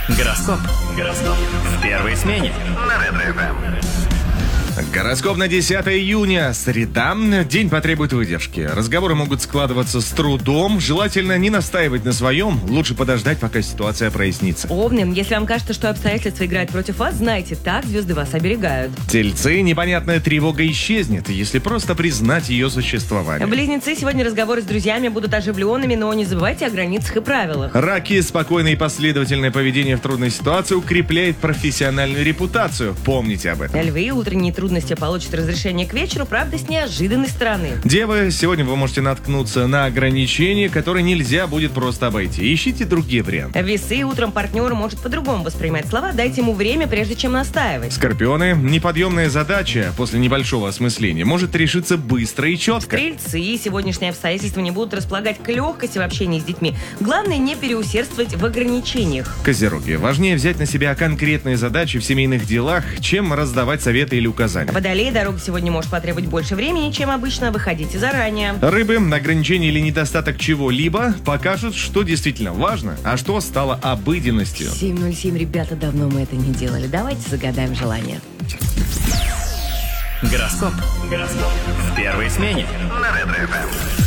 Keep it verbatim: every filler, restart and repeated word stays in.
Гороскоп. Гороскоп. В первой смене. На Ретро-ФМ. Гороскоп на десятое июня. Среда. День потребует выдержки. Разговоры могут складываться с трудом. Желательно не настаивать на своем. Лучше подождать, пока ситуация прояснится. Овны, если вам кажется, что обстоятельства играют против вас, знайте, так звезды вас оберегают. Тельцы. Непонятная тревога исчезнет, если просто признать ее существование. Близнецы, сегодня разговоры с друзьями будут оживленными, но не забывайте о границах и правилах. Раки. Спокойное и последовательное поведение в трудной ситуации укрепляет профессиональную репутацию. Помните об этом. Львы, утренние трудности получат разрешение к вечеру, правда, с неожиданной стороны. Девы, сегодня вы можете наткнуться на ограничения, которые нельзя будет просто обойти. Ищите другие варианты. Весы, утром партнер может по-другому воспринимать слова, дайте ему время, прежде чем настаивать. Скорпионы. Неподъемная задача после небольшого осмысления может решиться быстро и четко. Стрельцы, сегодняшние обстоятельства не будут располагать к легкости в общении с детьми. Главное, не переусердствовать в ограничениях. Козероги. Важнее взять на себя конкретные задачи в семейных делах, чем раздавать советы или указания. Водолей, дорога сегодня может потребовать больше времени, чем обычно, выходите заранее. Рыбы. Ограничение или недостаток чего-либо покажут, что действительно важно, а что стало обыденностью. семь ноль семь, ребята, давно мы это не делали. Давайте загадаем желание. Гороскоп. Гороскоп. В первой смене. На Ретро-ФМ.